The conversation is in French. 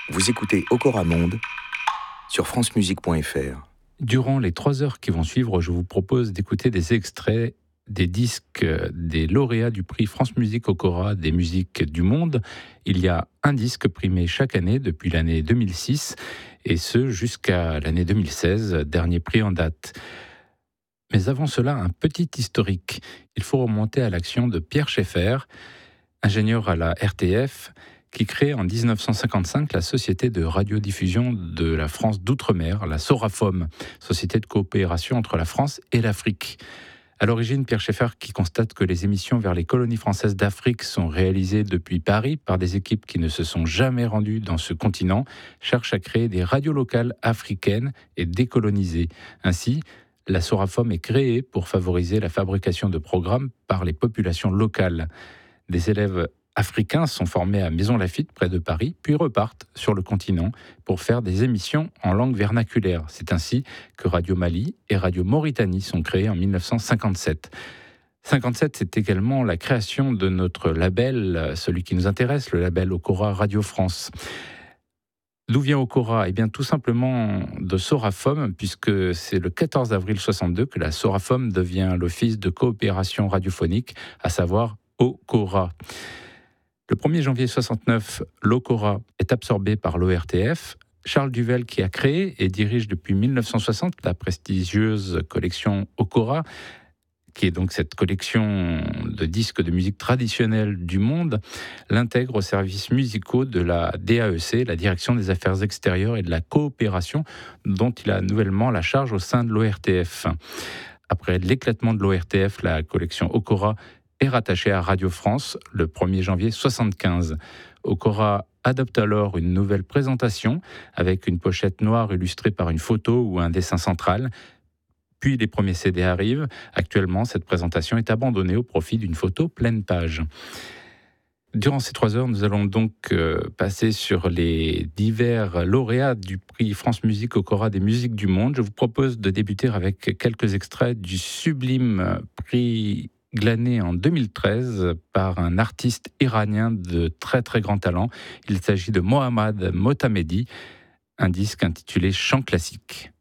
Vous écoutez Okora Monde sur francemusique.fr. Durant les 3 heures qui vont suivre, je vous propose d'écouter des extraits des disques des lauréats du prix France Musique Okora des musiques du monde. Il y a un disque primé chaque année depuis l'année 2006 et ce jusqu'à l'année 2016, dernier prix en date. Mais avant cela, un petit historique. Il faut remonter à l'action de Pierre Schaeffer, ingénieur à la RTF, qui crée en 1955 la Société de radiodiffusion de la France d'Outre-mer, la SORAFOM, Société de coopération entre la France et l'Afrique. À l'origine, Pierre Schaeffer, qui constate que les émissions vers les colonies françaises d'Afrique sont réalisées depuis Paris par des équipes qui ne se sont jamais rendues dans ce continent, cherche à créer des radios locales africaines et décolonisées. Ainsi, la SORAFOM est créée pour favoriser la fabrication de programmes par les populations locales. Des élèves africains sont formés à Maisons-Laffitte, près de Paris, puis repartent sur le continent pour faire des émissions en langue vernaculaire. C'est ainsi que Radio Mali et Radio Mauritanie sont créées en 1957. 57, c'est également la création de notre label, celui qui nous intéresse, le label Okora Radio France. D'où vient Okora ? Eh bien, tout simplement de SORAFOM, puisque c'est le 14 avril 62 que la SORAFOM devient l'Office de coopération radiophonique, à savoir Okora. Le 1er janvier 69, l'Okora est absorbé par l'ORTF. Charles Duvel, qui a créé et dirige depuis 1960 la prestigieuse collection Okora, qui est donc cette collection de disques de musique traditionnelle du monde, l'intègre aux services musicaux de la DAEC, la Direction des Affaires extérieures et de la coopération, dont il a nouvellement la charge au sein de l'ORTF. Après l'éclatement de l'ORTF, la collection Okora est rattachée à Radio France le 1er janvier 1975. Okora adopte alors une nouvelle présentation avec une pochette noire illustrée par une photo ou un dessin central. Puis les premiers CD arrivent. Actuellement, cette présentation est abandonnée au profit d'une photo pleine page. Durant ces 3 heures, nous allons donc passer sur les divers lauréats du prix France Musique Okora des musiques du monde. Je vous propose de débuter avec quelques extraits du sublime prix glané en 2013 par un artiste iranien de très très grand talent. Il s'agit de Mohammad Motamedi, un disque intitulé Chant classique.